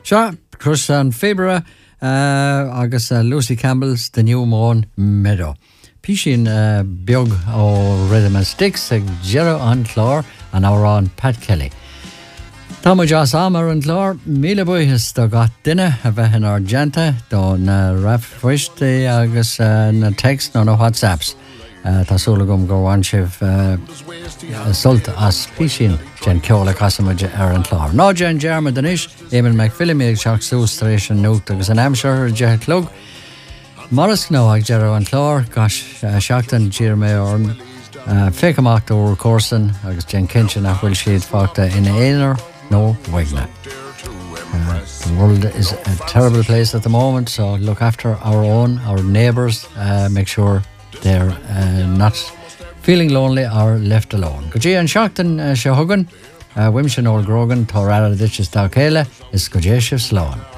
Sure, Chris and Fibra, agus Lucy Campbell's The New Moon Meadow. Pishin Biog o Rhythm and Sticks, Gero an Clor, and our on Pat Kelly. Táma Jas Amar and Clor, Mila Buhis, the got dinner, a vehin argenta, don rafwishti, agus na text, no WhatsApps. Tasulagum go anshiv sult as Pishin, Jen Kiola Casamaja Aaron Clor. No Jen German Danish, Eamon McPhillimy, Shark Sustration Note, agus an Amshire, Jeh Klug. Morris no ag Gero an Clor, gosh, Shackton, Jeremy Orn, Fekamak or Corson, agus Jen Kinchin, Will Sheed Fakta in Ainer, no Wigna. The world is a terrible place at the moment, so look after our own, our neighbours, make sure they're not feeling lonely or left alone. Goji and Shackton, Shahugan, Wimshin Old Grogan, Torada Ditches Dalkela, is Gojeshiv Sloan.